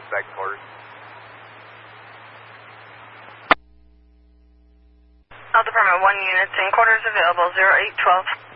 back to quarters. Health Department 1 units in quarters available, 0812.